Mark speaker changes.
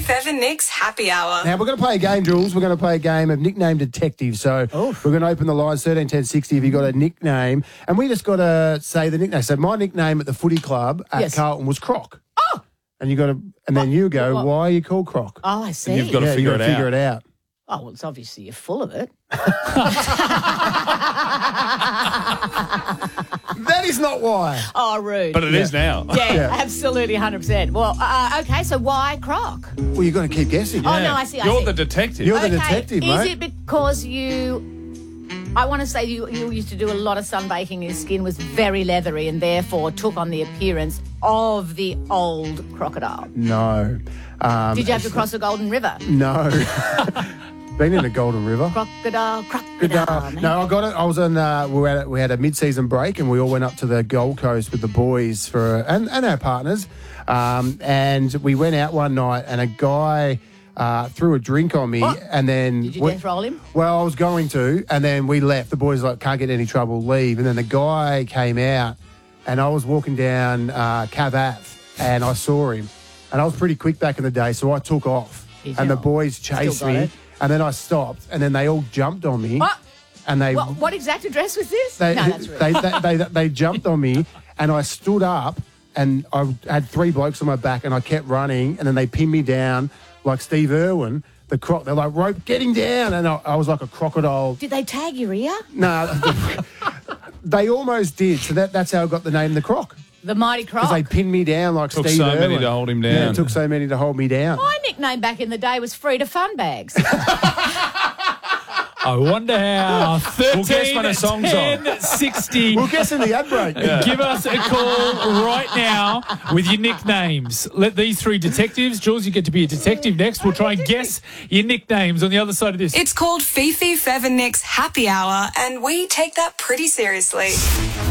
Speaker 1: Fev and Nick's Happy Hour.
Speaker 2: Now, we're going to play a game, Jules. We're going to play a game of nickname detective. So we're going to open the lines, 13 10 60, if you've got a nickname. And we just got to say the nickname. So my nickname at the footy club at Carlton was Croc.
Speaker 3: Oh!
Speaker 2: And you got to, and then you go, why are you called Croc?
Speaker 3: Oh, I see.
Speaker 4: And you've got to figure
Speaker 2: it out.
Speaker 3: Oh, well, it's obviously you're full of it.
Speaker 2: That is not why.
Speaker 3: Oh, rude.
Speaker 4: But it is now.
Speaker 3: Yeah, absolutely, 100%. Well, okay, so why Croc?
Speaker 2: Well, you've got to keep guessing.
Speaker 3: Oh, no, I see.
Speaker 4: You're the detective.
Speaker 2: You're the detective, mate.
Speaker 3: Is it because I want to say you used to do a lot of sunbaking, your skin was very leathery and therefore took on the appearance of the old crocodile?
Speaker 2: No.
Speaker 3: Did you have to cross a Golden River?
Speaker 2: No. Been in the Golden River.
Speaker 3: Crocodile.
Speaker 2: No, I got it. I was on. We had a mid-season break, and we all went up to the Gold Coast with the boys and our partners. And we went out one night, and a guy threw a drink on me, and then
Speaker 3: did you death roll him?
Speaker 2: Well, I was going to, and then we left. The boys can't get any trouble, leave, and then the guy came out, and I was walking down Cav Ave, and I saw him, and I was pretty quick back in the day, so I took off, and the boys chased me. And then I stopped, and then they all jumped on me.
Speaker 3: What?
Speaker 2: And they
Speaker 3: what exact address was this?
Speaker 2: They,
Speaker 3: no, that's rude.
Speaker 2: they jumped on me, and I stood up, and I had 3 blokes on my back, and I kept running, and then they pinned me down like Steve Irwin, the croc. They're like, rope, get him down, and I was like a crocodile.
Speaker 3: Did they tag your ear?
Speaker 2: No, they almost did. So that's how I got the name the Croc.
Speaker 3: The Mighty Croc.
Speaker 2: Because they pinned me down like Steve Irwin.
Speaker 4: Took so many to hold him down.
Speaker 2: Yeah, it took so many to hold me down.
Speaker 3: My nickname back in the day was Frida Fun Bags.
Speaker 5: I wonder how. 13,
Speaker 4: We'll guess when a song's
Speaker 5: 10, 60.
Speaker 2: We'll guess in the ad break.
Speaker 5: Give us a call right now with your nicknames. Let these 3 detectives, Jules, you get to be a detective next. We'll try and guess your nicknames on the other side of this.
Speaker 1: It's called Fifi, Fev and Nick's Happy Hour, and we take that pretty seriously.